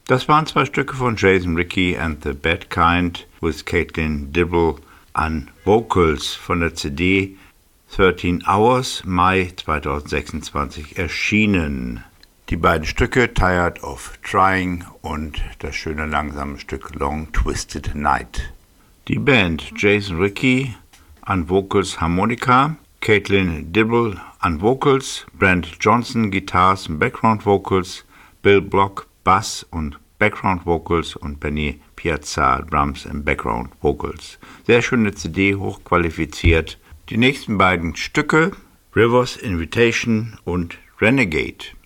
Das waren zwei Stücke von Jason Ricci and the Bad Kind with Caitlin Dibble an Vocals von der CD 13 Hours, Mai 2026 erschienen. Die beiden Stücke Tired of Trying und das schöne langsame Stück Long Twisted Night. Die Band Jason Ricci an Vocals Harmonika, Caitlin Dibble an Vocals, Brent Johnson Guitars und Background Vocals, Bill Block Bass und Background Vocals und Benny Piazza Drums und Background Vocals. Sehr schöne CD, hochqualifiziert. Die nächsten beiden Stücke Rivers Invitation und Renegade.